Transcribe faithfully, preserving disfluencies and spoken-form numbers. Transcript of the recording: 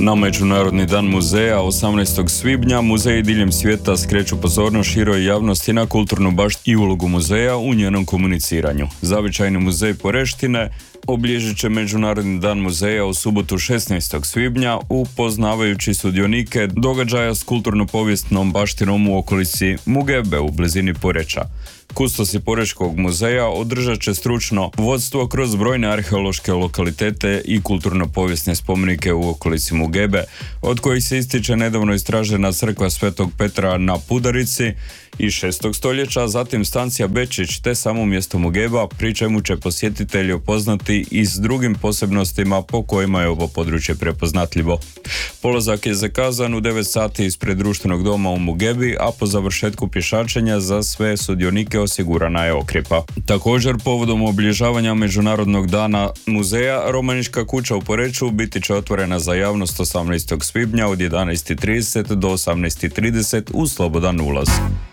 Na Međunarodni dan muzeja osamnaestog svibnja muzeji diljem svijeta skreću pozornost široj javnosti na kulturnu baštinu i ulogu muzeja u njenom komuniciranju. Zavičajni muzej Poreštine obilježit će Međunarodni dan muzeja u subotu šesnaestog svibnja upoznavajući sudionike događaja s kulturno-povijesnom baštinom u okolici Mugebe u blizini Poreča. Kustosi Porečkog muzeja održat će stručno vodstvo kroz brojne arheološke lokalitete i kulturno-povijesne spomenike u okolici Mugebe, od kojih se ističe nedavno istražena crkva Svetog Petra na Pudarici iz šestog stoljeća, zatim stancija Bečić te samo mjesto Mugeba, pri čemu će posjetitelji upoznati i s drugim posebnostima po kojima je ovo područje prepoznatljivo. Polazak je zakazan u devet sati ispred društvenog doma u Mugebi, a po završetku pješačenja za sve sudionike osigurana je okrjepa. Također, povodom obilježavanja Međunarodnog dana muzeja, Romaniška kuća u Poreču biti će otvorena za javnost osamnaestog svibnja od jedanaest i trideset do osamnaest i trideset uz slobodan ulaz.